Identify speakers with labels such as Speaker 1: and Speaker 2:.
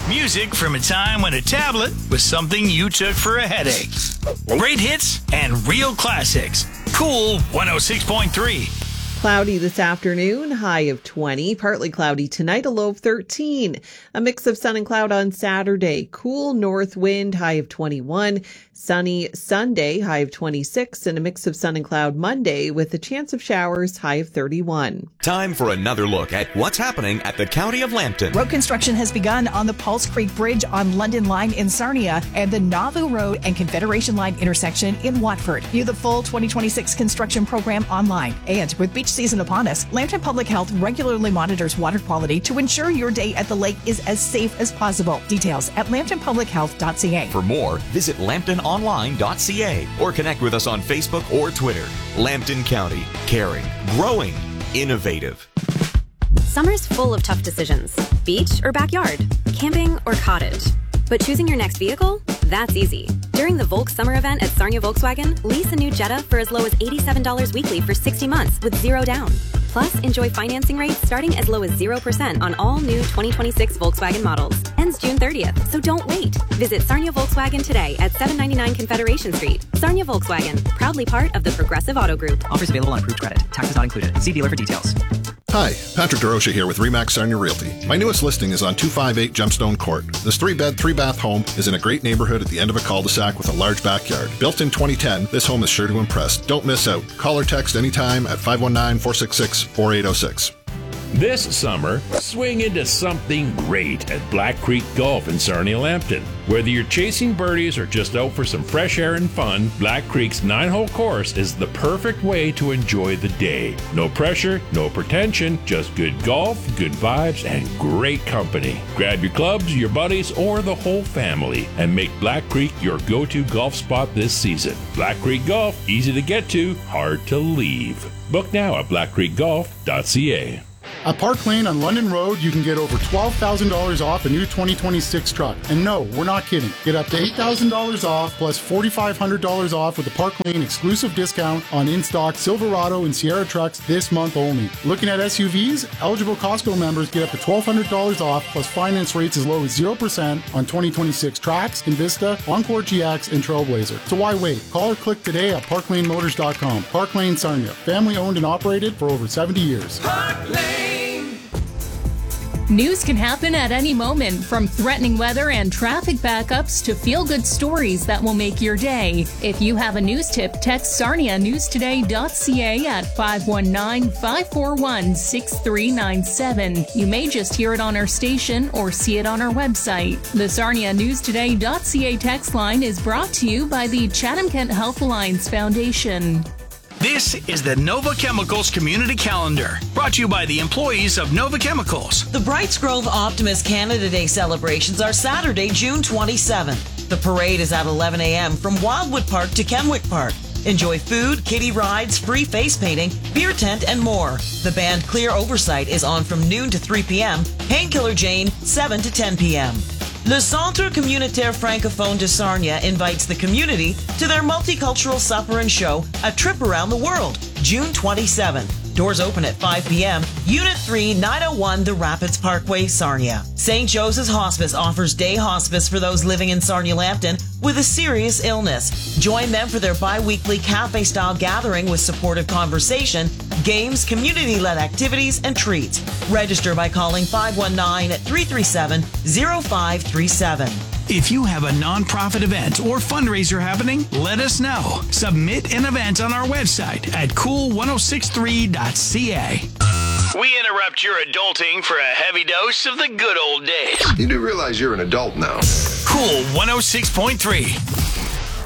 Speaker 1: Music from a time when a tablet was something you took for a headache. Great hits and real classics. Cool 106.3.
Speaker 2: Cloudy this afternoon, high of 20. Partly cloudy tonight, a low of 13. A mix of sun and cloud on Saturday. Cool north wind, high of 21. Sunny Sunday, high of 26. And a mix of sun and cloud Monday with a chance of showers, high of 31.
Speaker 3: Time for another look at what's happening at the County of Lambton.
Speaker 4: Road construction has begun on the Pulse Creek Bridge on London Line in Sarnia and the Nauvoo Road and Confederation Line intersection in Watford. View the full 2026 construction program online. And with beach season upon us, Lambton Public Health regularly monitors water quality to ensure your day at the lake is as safe as possible. Details at lambtonpublichealth.ca.
Speaker 3: For more, visit lambtononline.ca or connect with us on Facebook or Twitter. Lambton County, caring, growing, innovative.
Speaker 5: Summer's full of tough decisions. Beach or backyard, camping or cottage. But choosing your next vehicle? That's easy. During the Volk Summer Event at Sarnia Volkswagen, lease a new Jetta for as low as $87 weekly for 60 months with zero down. Plus, enjoy financing rates starting as low as 0% on all new 2026 Volkswagen models. Ends June 30th, so don't wait. Visit Sarnia Volkswagen today at 799 Confederation Street. Sarnia Volkswagen, proudly part of the Progressive Auto Group.
Speaker 6: Offers available on approved credit. Taxes not included. See dealer for details.
Speaker 7: Hi, Patrick DeRocha here with RE/MAX Sarnia Realty. My newest listing is on 258 Gemstone Court. This 3-bed, 3-bath home is in a great neighborhood at the end of a cul-de-sac with a large backyard. Built in 2010, this home is sure to impress. Don't miss out. Call or text anytime at 519-466-4806.
Speaker 8: This summer, swing into something great at Black Creek Golf in Sarnia Lambton. Whether you're chasing birdies or just out for some fresh air and fun, Black Creek's 9-hole course is the perfect way to enjoy the day. No pressure, no pretension, just good golf, good vibes, and great company. Grab your clubs, your buddies, or the whole family and make Black Creek your go-to golf spot this season. Black Creek Golf, easy to get to, hard to leave. Book now at blackcreekgolf.ca.
Speaker 9: At Park Lane on London Road, you can get over $12,000 off a new 2026 truck. And no, we're not kidding. Get up to $8,000 off plus $4,500 off with the Park Lane exclusive discount on in-stock Silverado and Sierra trucks this month only. Looking at SUVs? Eligible Costco members get up to $1,200 off plus finance rates as low as 0% on 2026 Trax, Invista, Encore GX, and Trailblazer. So why wait? Call or click today at parklanemotors.com. Park Lane Sarnia. Family owned and operated for over 70 years.
Speaker 10: Park Lane.
Speaker 11: News can happen at any moment, from threatening weather and traffic backups to feel-good stories that will make your day. If you have a news tip, text sarnianewstoday.ca at 519-541-6397. You may just hear it on our station or see it on our website. The sarnianewstoday.ca text line is brought to you by the Chatham-Kent Health Alliance Foundation.
Speaker 1: This is the Nova Chemicals Community Calendar, brought to you by the employees of Nova Chemicals.
Speaker 12: The Brights Grove Optimus Canada Day celebrations are Saturday, June 27th. The parade is at 11 a.m. from Wildwood Park to Kenwick Park. Enjoy food, kiddie rides, free face painting, beer tent, and more. The band Clear Oversight is on from noon to 3 p.m. Painkiller Jane, 7 to 10 p.m. Le Centre Communautaire Francophone de Sarnia invites the community to their multicultural supper and show, A Trip Around the World, June 27th. Doors open at 5 p.m. Unit 3, 901 The Rapids Parkway, Sarnia. St. Joseph's Hospice offers day hospice for those living in Sarnia-Lambton with a serious illness. Join them for their bi-weekly cafe-style gathering with supportive conversation, games, community-led activities, and treats. Register by calling 519-337-0537.
Speaker 1: If you have a nonprofit event or fundraiser happening, let us know. Submit an event on our website at cool1063.ca. We interrupt your adulting for a heavy dose of the good old days.
Speaker 13: You do realize you're an adult now.
Speaker 1: Cool 106.3.